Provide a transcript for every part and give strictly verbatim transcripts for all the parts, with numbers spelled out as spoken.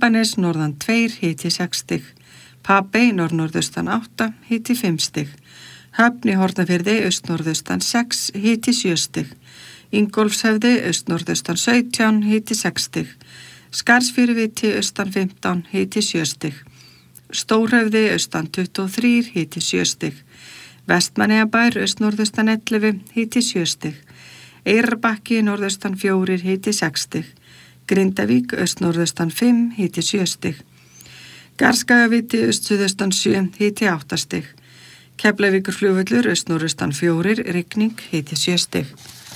Ambanes norðan tveir, hiti sex stig. Papey norð-norðaustan átta, hiti fimm stig. Höfn í Hornafirði aust-norðaustan sex, hiti sjö stig. Ingólfshöfði aust-norðaustan sautján, hiti sex stig. Skarðsfjöruviti austan fimmtán, hiti sjö stig. Stórhöfði austan tuttugu og þrír, hiti sjö stig. Vestmannaeyjabær aust-norðaustan ellefu, hiti sjö stig. Eyrarbakki norðaustan fjórir, hiti sex stig. Grindavík aust-norðaustan fimm, hiti sjö stig. Garðskagaviti aust-suðaustan sjö, hiti átta stig. Keflavíkurflugvöllur aust-norðaustan fjórir, rigning, hiti sjö stig.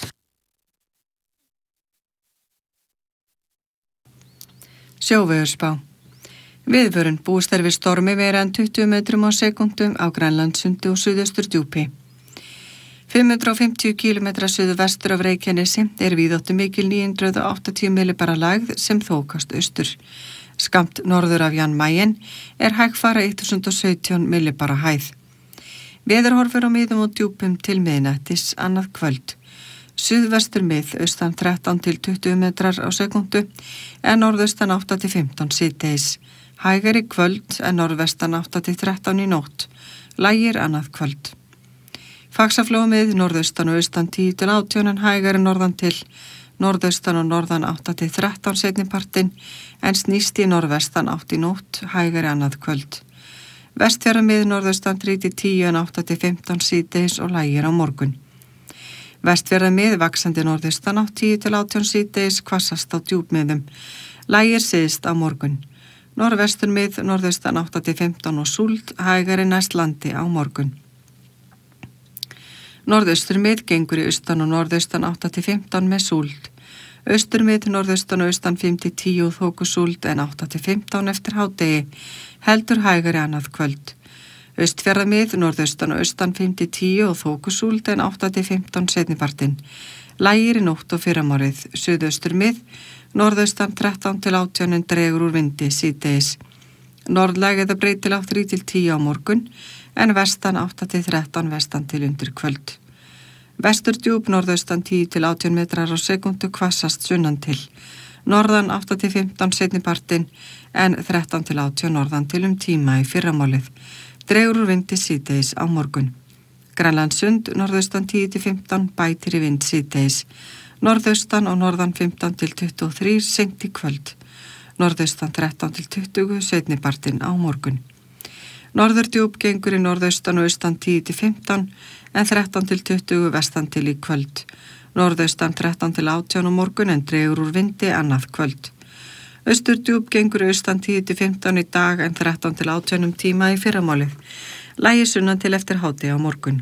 Sjóveðurspá. Viðvörun búist er við stormi meira en tuttugu metrum á sekúndum á Grænlandssundi og suðausturdjúpi. fimm hundruð fimmtíu kílómetra suðvestur af Reykjanesi er víðáttu mikil níu hundruð áttatíu millibara lægð sem þókast austur. Skammt norður af Jan Mayen er hægfara þúsund og sautján millibara hæð. Veðurhorfur á miðum og djúpum til miðnættis annað kvöld. Suðvestur mið austan þrettán til tuttugu metrar á sekúndu en norðaustan átta til fimmtán síðdegis. Hægari kvöld en norðvestan átta til þrettán í nótt. Lægir annað kvöld. Faxaflóamið norðaustan og austan tíu til átján en hægari norðan til. Norðaustan og norðan átta til þrettán seinnipartinn en snýst í norðvestan átta í nótt. Hægari annað kvöld. Vestfjarðamið norðaustan þrjú til tíu en átta til fimmtán síðdegis og lægir á morgun. Vestfjarðamið vaxandi norðaustan átta til tíu til átján síðdegis hvassast á djúpmiðum. Lægir syðst á morgun. Norðvesturmið norðaustan átta til fimmtán og súld, hægari næst landi á morgun. Norðausturmið gengur í austan og norðaustan átta til fimmtán með súld. Austurmið norðaustan og austan fimm til tíu þókusúld en átta til fimmtán eftir hádegi. Heldur hægari annað kvöld. Austfjarðamið norðaustan og austan fimm til tíu og þókusúld en átta til fimmtán seinnipartinn. Lægir í nótt og fyrramárið. Suðausturmið norðaustan þrettán til átján en dregur úr vindi síðdegis. Norðlæg eða breytileg þrjú til tíu á morgun en vestan átta til þrettán vestan til undir kvöld. Vesturdjúp norðaustan tíu til átján metrar á sekúndu hvassast sunnan til. Norðan átta til fimmtán seinnipartinn en þrettán til átján norðan til um tíma í fyrramálið. Dregur úr vindi síðdegis á morgun. Grænlandssund norðaustan tíu til fimmtán bætir í vind síðdegis. Norðaustan og norðan fimmtán til tuttugu og þrír seint í kvöld. Norðaustan þrettán til tuttugu seinnipartinn á morgun. Norðurdjúp gengur í norðaustan og austan tíu til fimmtán en þrettán til tuttugu vestan til í kvöld. Norðaustan þrettán til átján á morgun en dregur úr vindi annað kvöld. Austurdjúp gengur austan tíu til fimmtán í dag en þrettán til átján um tíma í fyrramálið. Lægir sunnan til eftir hádegi á morgun.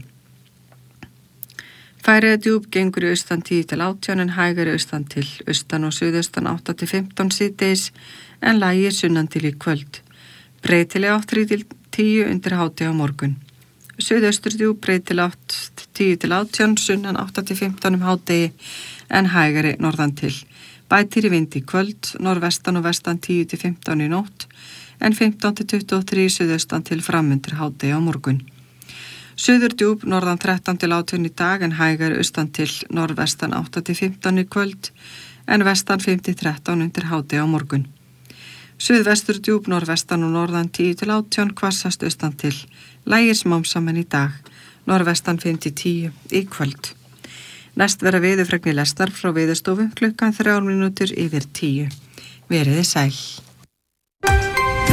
Færeyjadjúp gengur í austan tíu til átján en hægari austan til. Austan og suðaustan átta til fimmtán síðdegis en lægir sunnan til í kvöld. Breytileg átt þrjú til tíu undir hádegi á morgun. Suðausturdjúp breytileg átt tíu til átján sunnan átta til fimmtán um hádegi en hægari norðan til. Bætir í vind í kvöld, norðvestan og vestan tíu til fimmtán í nótt en fimmtán til tuttugu og þrír suðaustan til framundir hádegi á morgun. Suðurdjúp norðan þrettán til átján í dag en hægari austan til. Norðvestan átta til fimmtán í kvöld en vestan fimm til þrettán undir hádegi á morgun. Suðvesturdjúp norðvestan og norðan tíu til átján hvassast austan til. Lægir smám saman í dag. Norðvestan fimm til tíu í kvöld. Næst verða veðurfregnir lestar frá Veðurstofu klukkan þrjár mínútur yfir tíu. Veriði sæl.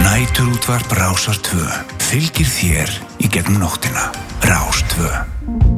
Næturútvarp Rásar tvö fylgir þér í gegnum nóttina. Rás tvö.